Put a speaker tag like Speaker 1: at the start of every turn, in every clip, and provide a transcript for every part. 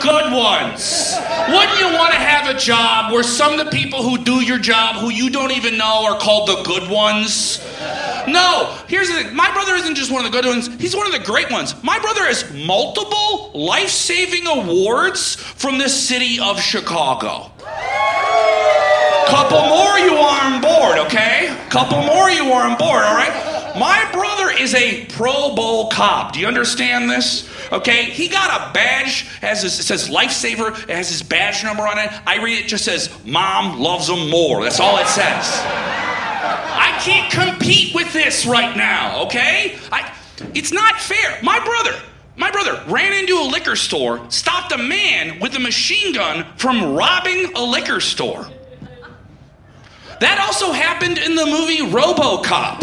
Speaker 1: good ones. Wouldn't you want to have a job where some of the people who do your job, who you don't even know, are called the good ones? No. Here's the thing. My brother isn't just one of the good ones. He's one of the great ones. My brother has multiple life-saving awards from the city of Chicago. Couple more, you are on board, okay? Couple more, you are on board, all right? My brother is a Pro Bowl cop. Do you understand this? Okay, he got a badge, it says Lifesaver, it has his badge number on it. I read it, just says, Mom loves him more. That's all it says. I can't compete with this right now, okay? It's not fair. My brother ran into a liquor store, stopped a man with a machine gun from robbing a liquor store. That also happened in the movie RoboCop.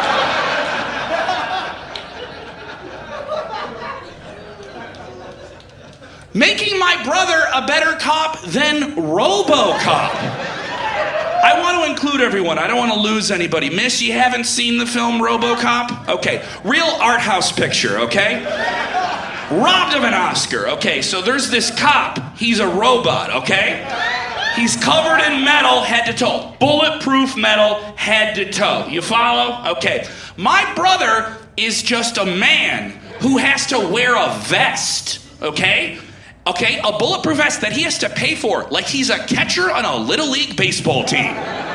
Speaker 1: Making my brother a better cop than RoboCop. I want to include everyone. I don't want to lose anybody. Miss, you haven't seen the film RoboCop? Okay. Real art house picture, okay? Robbed of an Oscar. Okay, so there's this cop. He's a robot, okay? He's covered in metal head to toe. Bulletproof metal head to toe. You follow? Okay. My brother is just a man who has to wear a vest, okay? Okay, a bulletproof vest that he has to pay for, like he's a catcher on a Little League baseball team.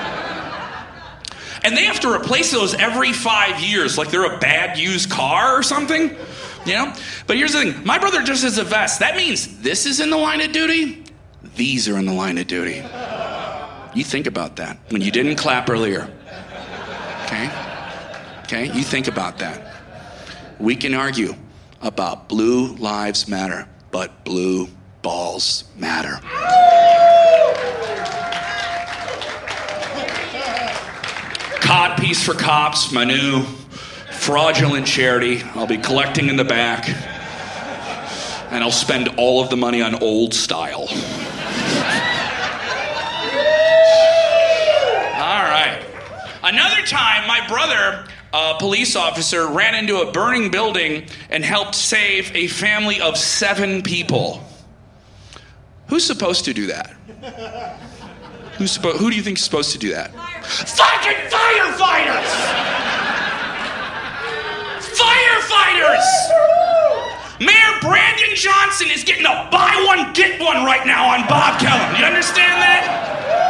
Speaker 1: And they have to replace those every 5 years, like they're a bad used car or something, you know? But here's the thing, my brother just has a vest. That means this is in the line of duty, these are in the line of duty. You think about that when you didn't clap earlier. Okay, you think about that. We can argue about Blue Lives Matter, but blue balls matter. Cod piece for cops, my new fraudulent charity. I'll be collecting in the back, and I'll spend all of the money on Old Style. All right. Another time, my brother, a police officer, ran into a burning building and helped save a family of 7 people. Who's supposed to do that? Who do you think is supposed to do that? Fucking firefighters! Firefighters! Mayor Brandon Johnson is getting a buy one, get one right now on Bob Kellam. You understand that?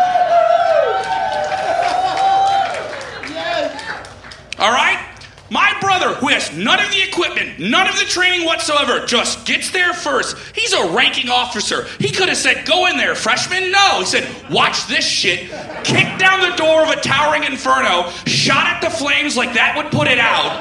Speaker 1: All right? My brother, who has none of the equipment, none of the training whatsoever, just gets there first. He's a ranking officer. He could have said, go in there, freshman. No, he said, watch this shit. Kicked down the door of a towering inferno, shot at the flames like that would put it out.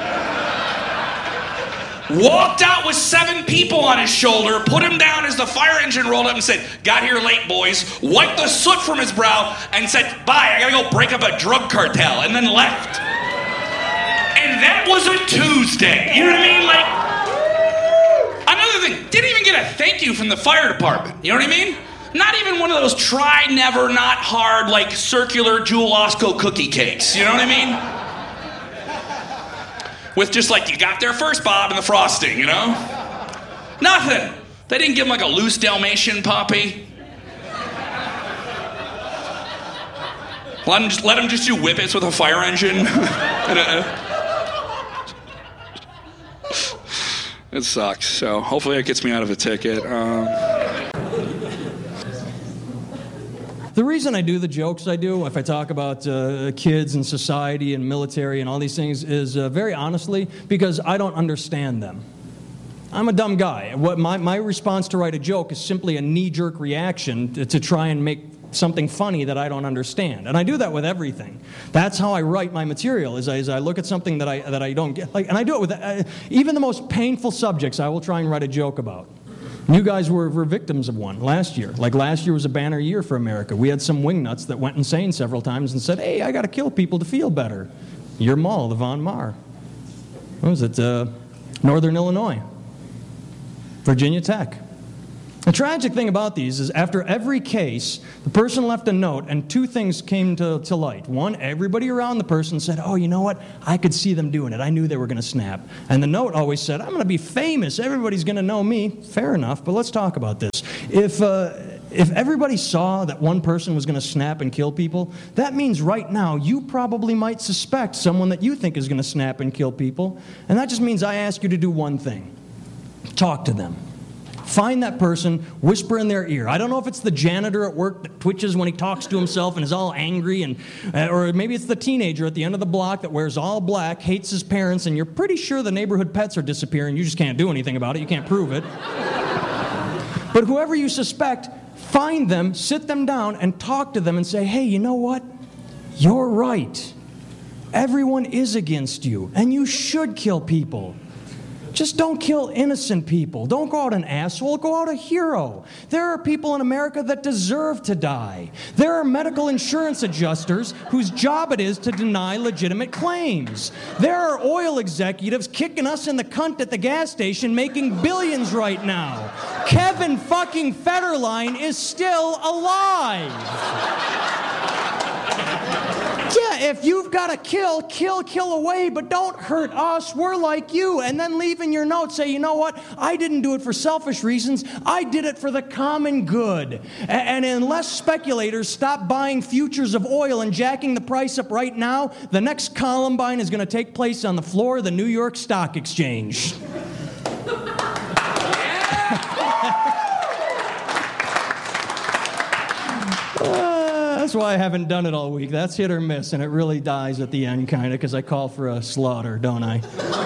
Speaker 1: Walked out with 7 people on his shoulder, put him down as the fire engine rolled up and said, got here late, boys. Wiped the soot from his brow and said, bye, I gotta go break up a drug cartel, and then left. And that was a Tuesday. You know what I mean? Like, another thing, didn't even get a thank you from the fire department. You know what I mean? Not even one of those try, never, not hard, like circular Jewel Osco cookie cakes. You know what I mean? With just like, you got there first, Bob, and the frosting, you know? Nothing. They didn't give him like a loose Dalmatian puppy. Let him just do whippets with a fire engine. It sucks. So hopefully it gets me out of a ticket.
Speaker 2: The reason I do the jokes I do, if I talk about kids and society and military and all these things, is very honestly because I don't understand them. I'm a dumb guy. What my response to write a joke is simply a knee-jerk reaction to try and make something funny that I don't understand. And I do that with everything. That's how I write my material, is I look at something that I don't get. And I do it with even the most painful subjects I will try and write a joke about. You guys were victims of one last year. Like last year was a banner year for America. We had some wingnuts that went insane several times and said, hey, I got to kill people to feel better. Your mall, the Von Maur. What was it? Northern Illinois. Virginia Tech. The tragic thing about these is after every case, the person left a note and 2 things came to light. One, everybody around the person said, oh, you know what? I could see them doing it. I knew they were going to snap. And the note always said, I'm going to be famous. Everybody's going to know me. Fair enough, but let's talk about this. If everybody saw that one person was going to snap and kill people, that means right now you probably might suspect someone that you think is going to snap and kill people. And that just means I ask you to do one thing. Talk to them. Find that person, whisper in their ear. I don't know if it's the janitor at work that twitches when he talks to himself and is all angry, or maybe it's the teenager at the end of the block that wears all black, hates his parents, and you're pretty sure the neighborhood pets are disappearing. You just can't do anything about it. You can't prove it. But whoever you suspect, find them, sit them down, and talk to them and say, hey, you know what? You're right. Everyone is against you, and you should kill people. Just don't kill innocent people. Don't go out an asshole. Go out a hero. There are people in America that deserve to die. There are medical insurance adjusters whose job it is to deny legitimate claims. There are oil executives kicking us in the cunt at the gas station making billions right now. Kevin fucking Federline is still alive. Yeah, if you've got to kill away, but don't hurt us. We're like you. And then leave in your note, say, you know what? I didn't do it for selfish reasons. I did it for the common good. And unless speculators stop buying futures of oil and jacking the price up right now, the next Columbine is going to take place on the floor of the New York Stock Exchange. That's why I haven't done it all week. That's hit or miss, and it really dies at the end, kind of, because I call for a slaughter, don't I?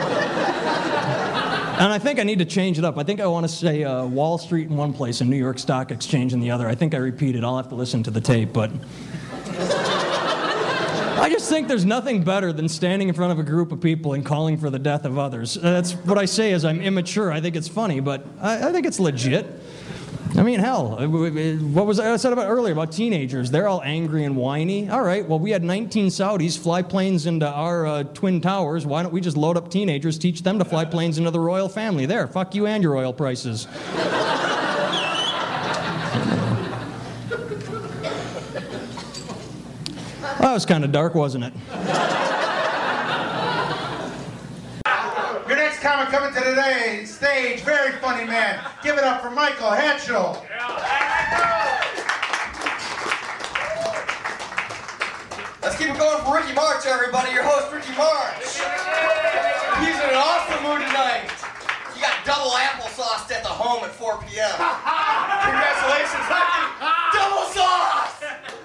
Speaker 2: And I think I need to change it up. I think I want to say Wall Street in one place and New York Stock Exchange in the other. I think I repeated. I'll have to listen to the tape, but I just think there's nothing better than standing in front of a group of people and calling for the death of others. That's what I say is I'm immature. I think it's funny, but I think it's legit. I mean, hell, what was I said about earlier about teenagers? They're all angry and whiny. All right, well, we had 19 Saudis fly planes into our Twin Towers. Why don't we just load up teenagers, teach them to fly planes into the royal family? There, fuck you and your oil prices. That was kind of dark, wasn't it?
Speaker 3: Your next comic coming to the stage, very funny man. Give it up for Michael Hatchell.
Speaker 4: Let's keep it going for Ricky March, everybody. Your host, Ricky March. He's in an awesome mood tonight. He got double applesauce at the home at 4 p.m. Congratulations, Ricky. Double sauce!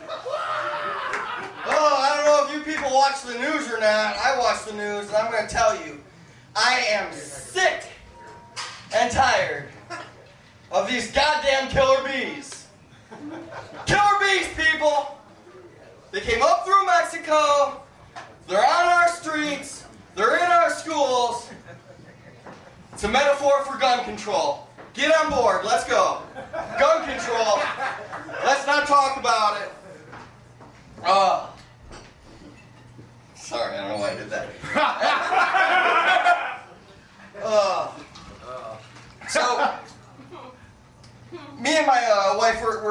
Speaker 4: Oh, I don't know if you people watch the news or not. I watch the news, and I'm going to tell you, I am sick and tired of these goddamn killer bees. Killer bees, people! They came up through Mexico, they're on our streets, they're in our schools. It's a metaphor for gun control. Get on board, let's go. Gun control. Let's not talk about it. Sorry, I don't know why I did that. So, me and my wife, we're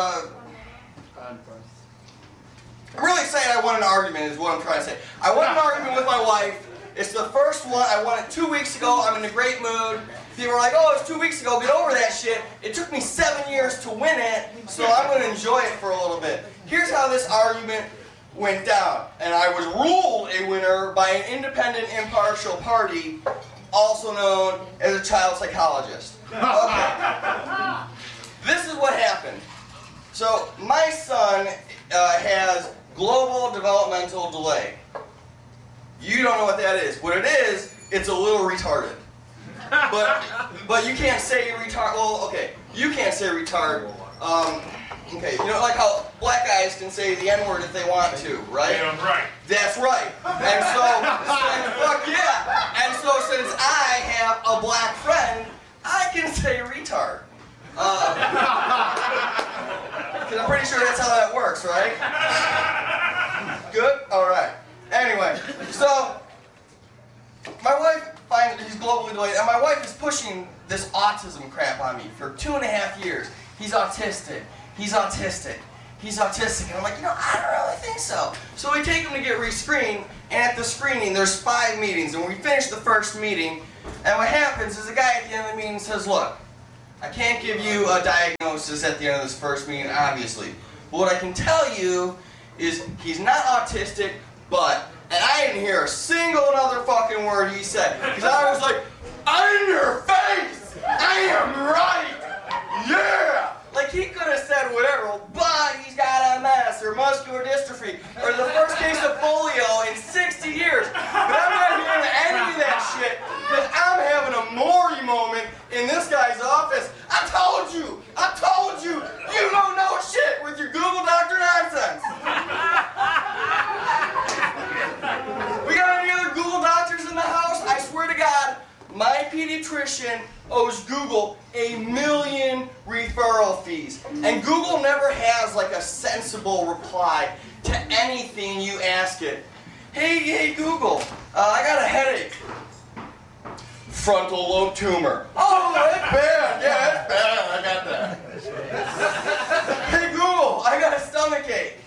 Speaker 4: really saying I won an argument is what I'm trying to say. I won an argument with my wife. It's the first one. I won it 2 weeks ago. I'm in a great mood. People were like, oh, it was 2 weeks ago. Get over that shit. It took me 7 years to win it, so I'm going to enjoy it for a little bit. Here's how this argument went down. And I was ruled a winner by an independent, impartial party, also known as a child psychologist. Okay. This is what happened. So, my son has global developmental delay. You don't know what that is. What it is, it's a little retarded. But you can't say retard. Well, okay, you can't say retard. Okay, you know, like how black guys can say the N-word if they want to, right?
Speaker 3: Yeah, right.
Speaker 4: That's right. And so, fuck yeah. And so, since I have a black friend, I can say retard. Because I'm pretty sure that's how that works, right? Good? Alright. Anyway, so, my wife finds he's globally delayed, and my wife is pushing this autism crap on me for 2.5 years. He's autistic. He's autistic. He's autistic. And I'm like, you know, I don't really think so. So we take him to get re-screened, and at the screening, there's 5 meetings, and we finish the first meeting, and what happens is the guy at the end of the meeting says, look, I can't give you a diagnosis at the end of this first meeting, obviously. But what I can tell you is he's not autistic, but, and I didn't hear a single other fucking word he said, because I was like, in your face! I am right! Yeah! Like, he could have said whatever, but he's got MS or muscular dystrophy or the first case of polio in 60 years. But I'm not hearing any of that shit because I'm having a Maury moment in this guy's office. I told you, you don't know shit with your Google Doctor nonsense. We got any other Google doctors in the house? I swear to God, my pediatrician owes Google $1 million referral fees. And Google never has like a sensible reply to anything you ask it. Hey Google, I got a headache. Frontal lobe tumor. Oh, that's bad. Yeah, that's bad. I got that. Hey Google, I got a stomach ache.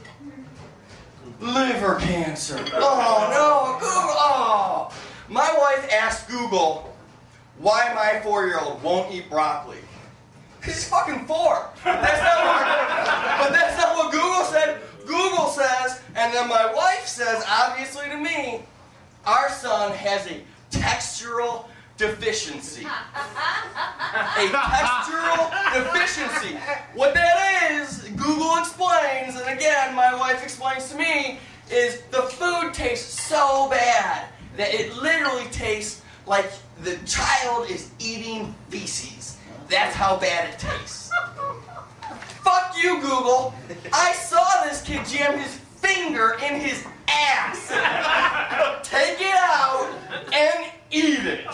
Speaker 4: Liver cancer. Oh no, Google. Oh. My wife asked Google why my 4-year-old won't eat broccoli. Because he's fucking 4. But that's not what Google said. Google says, and then my wife says, obviously to me, our son has a textural deficiency. A textural deficiency. What that is, Google explains, and again, my wife explains to me, is the food tastes so bad that it literally tastes like the child is eating feces. That's how bad it tastes. Fuck you, Google. I saw this kid jam his finger in his ass. Take it out and eat it.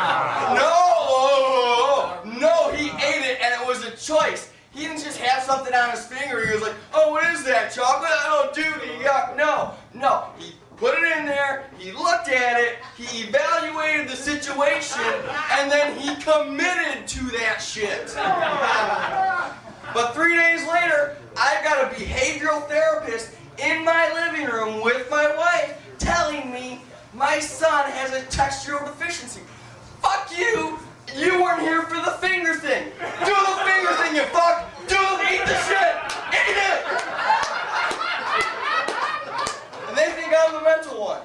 Speaker 4: No, he ate it and it was a choice. He didn't just have something on his finger. He was like, oh, what is that, chocolate? Oh, dude, yuck. No. He put it in there, he looked at it, he evaluated the situation, and then he committed to that shit. But 3 days later, I've got a behavioral therapist in my living room with my wife telling me my son has a textural deficiency. Fuck you! You weren't here for the finger thing. Do the finger thing, you fuck! Eat the shit! Eat it! And they think I'm the mental one.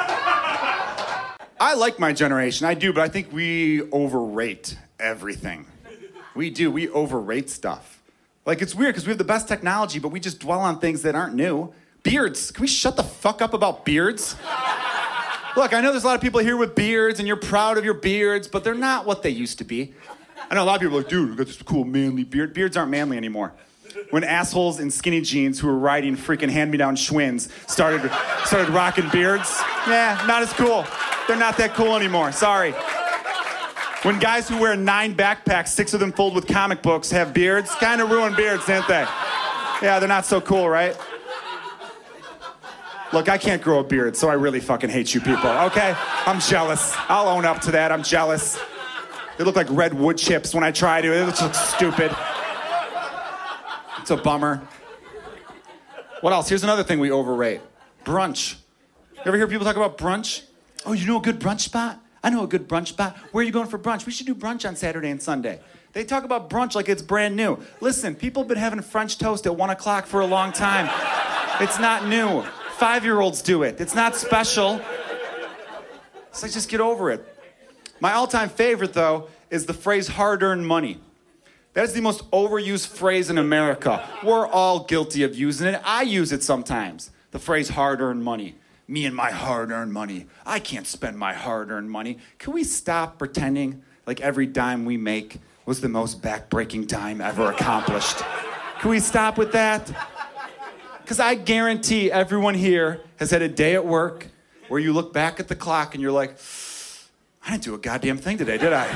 Speaker 5: I like my generation, I do, but I think we overrate everything. We do, we overrate stuff. Like, it's weird because we have the best technology, but we just dwell on things that aren't new. Beards, can we shut the fuck up about beards? Look, I know there's a lot of people here with beards, and you're proud of your beards, but they're not what they used to be. I know a lot of people are like, dude, we got this cool manly beard. Beards aren't manly anymore. When assholes in skinny jeans who were riding freaking hand-me-down Schwinn's started rocking beards, not as cool. They're not that cool anymore, sorry. When guys who wear 9 backpacks, 6 of them filled with comic books, have beards, kind of ruined beards, didn't they? Yeah, they're not so cool, right? Look, I can't grow a beard, so I really fucking hate you people, okay? I'm jealous. I'll own up to that, I'm jealous. They look like red wood chips when I try to. It looks stupid. It's a bummer. What else? Here's another thing we overrate. Brunch. You ever hear people talk about brunch? Oh, you know a good brunch spot? I know a good brunch spot. Where are you going for brunch? We should do brunch on Saturday and Sunday. They talk about brunch like it's brand new. Listen, people have been having French toast at 1 o'clock for a long time. It's not new. 5-year-olds do it. It's not special. It's like, just get over it. My all-time favorite, though, is the phrase hard-earned money. That is the most overused phrase in America. We're all guilty of using it. I use it sometimes. The phrase hard-earned money. Me and my hard-earned money. I can't spend my hard-earned money. Can we stop pretending like every dime we make was the most back-breaking dime ever accomplished? Can we stop with that? Because I guarantee everyone here has had a day at work where you look back at the clock and you're like, I didn't do a goddamn thing today, did I?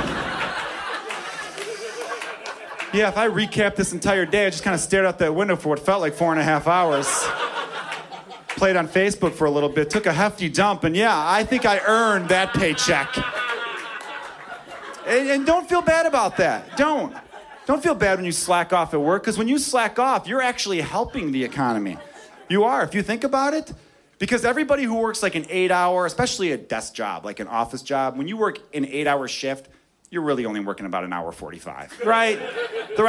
Speaker 5: Yeah, if I recap this entire day, I just kind of stared out that window for what felt like 4.5 hours. Played on Facebook for a little bit, took a hefty dump, and yeah, I think I earned that paycheck. And don't feel bad about that. Don't feel bad when you slack off at work, because when you slack off, you're actually helping the economy. You are, if you think about it. Because everybody who works like an 8-hour, especially a desk job, like an office job, when you work an 8-hour shift, you're really only working about an hour 45, right? The